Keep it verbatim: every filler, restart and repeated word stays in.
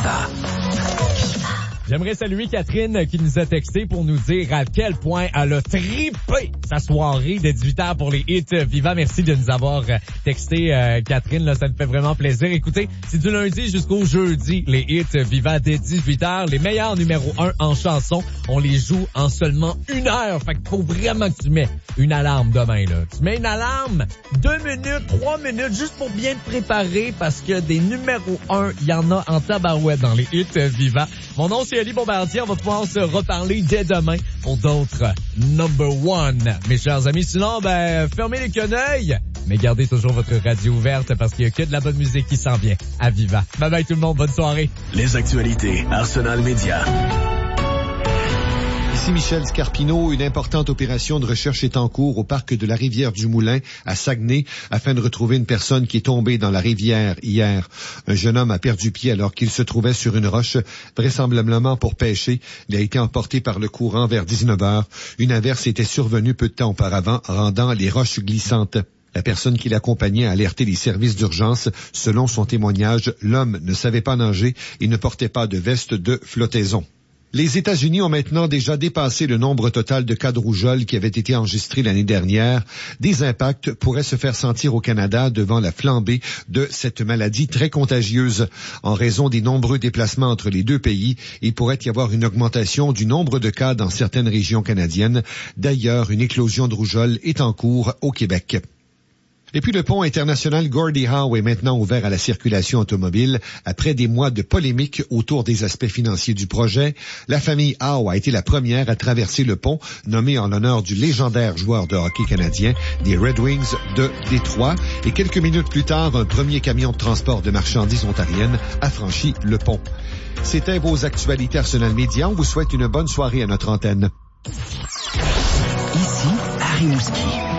Viva. J'aimerais saluer Catherine qui nous a texté pour nous dire à quel point elle a trippé sa soirée de dix-huit heures pour les hits Viva. Merci de nous avoir texté, euh, Catherine. Là, ça me fait vraiment plaisir. Écoutez, c'est du lundi jusqu'au jeudi, les hits Viva dès dix-huit heures. Les meilleurs numéros un en chanson, on les joue en seulement une heure. Fait qu'il faut vraiment que tu mets une alarme demain, là. Tu mets une alarme, deux minutes, trois minutes, juste pour bien te préparer parce que des numéros un, il y en a en tabarouette dans les hits Viva. Mon nom, c'est Ali Bombardier. On va pouvoir se reparler dès demain pour d'autres number one. Mes chers amis, sinon, ben, fermez les quenouilles, mais gardez toujours votre radio ouverte parce qu'il y a que de la bonne musique qui s'en vient à Viva. Bye bye tout le monde, bonne soirée. Les actualités Arsenal Média. Ici Michel Scarpino, une importante opération de recherche est en cours au parc de la Rivière-du-Moulin à Saguenay afin de retrouver une personne qui est tombée dans la rivière hier. Un jeune homme a perdu pied alors qu'il se trouvait sur une roche, vraisemblablement pour pêcher. Il a été emporté par le courant vers dix-neuf heures. Une averse était survenue peu de temps auparavant, rendant les roches glissantes. La personne qui l'accompagnait a alerté les services d'urgence. Selon son témoignage, l'homme ne savait pas nager et ne portait pas de veste de flottaison. Les États-Unis ont maintenant déjà dépassé le nombre total de cas de rougeole qui avaient été enregistrés l'année dernière. Des impacts pourraient se faire sentir au Canada devant la flambée de cette maladie très contagieuse. En raison des nombreux déplacements entre les deux pays, il pourrait y avoir une augmentation du nombre de cas dans certaines régions canadiennes. D'ailleurs, une éclosion de rougeole est en cours au Québec. Et puis le pont international Gordie Howe est maintenant ouvert à la circulation automobile. Après des mois de polémique autour des aspects financiers du projet, la famille Howe a été la première à traverser le pont, nommé en l'honneur du légendaire joueur de hockey canadien des Red Wings de Détroit. Et quelques minutes plus tard, un premier camion de transport de marchandises ontariennes a franchi le pont. C'était vos actualités Arsenal Média. On vous souhaite une bonne soirée à notre antenne. Ici, Harry Mouski.